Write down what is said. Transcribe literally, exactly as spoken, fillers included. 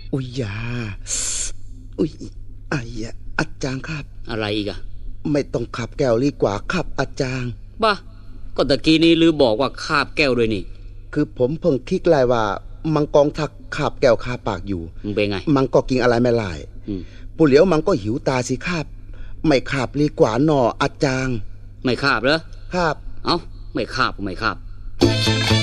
อุ้ยยาอุ้ยไอ้ยะอาจารย์ครับอะไรอีกอะไม่ต้องขับแก้วดีกว่าครับอาจารย์บ้าก็ตะกี้นี้ลือบอกว่าคาบแก้วด้วยนี่คือผมเพิ่งคิดเลยว่ามังกรทักคาบแก้วคาปากอยู่มึงเป็นไงมังก็กินอะไรไม่หลายผู้เหลียวมังก็หิวตาสิครับไม่คาบดีกว่าหนออาจารย์ไม่คาบเหรอครับเอ้าไม่คาบไม่คาบ